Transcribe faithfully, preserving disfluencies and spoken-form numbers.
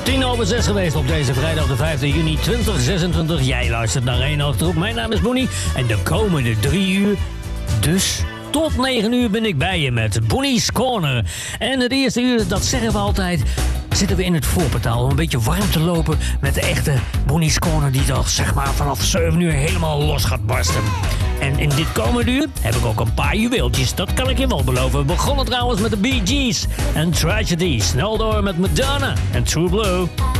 tien over zes geweest op deze vrijdag de vijfde juni tweeduizend zesentwintig. Jij luistert naar één Achterhoek. Mijn naam is Bonnie en de komende drie uur, dus tot negen uur ben ik bij je met Bonnie's Corner. En het eerste uur, dat zeggen we altijd, zitten we in het voorportaal om een beetje warm te lopen met de echte Bonnie's Corner die dan zeg maar vanaf zeven uur helemaal los gaat barsten. En in dit komende uur heb ik ook een paar juweeltjes, dat kan ik je wel beloven. We begonnen trouwens met de Bee Gees en Tragedy. Snel door met Madonna en True Blue.